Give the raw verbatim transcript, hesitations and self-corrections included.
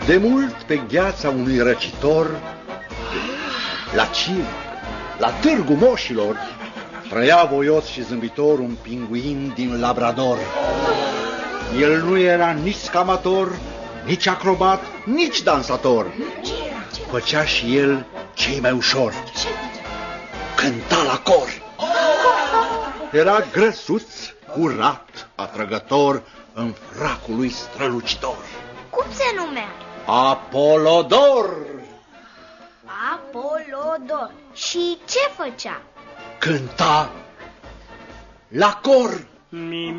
De mult pe gheața unui răcitor, la circ, la târgul moșilor, trăia voios și zâmbitor un pinguin din Labrador. El nu era nici scamator, nici acrobat, nici dansator. Făcea și el cei mai ușor. Cânta la cor. Era grăsuț, curat, atrăgător, în fracul lui strălucitor. Cum se numea? Apolodor. Apolodor. Și ce făcea? Cânta la cor.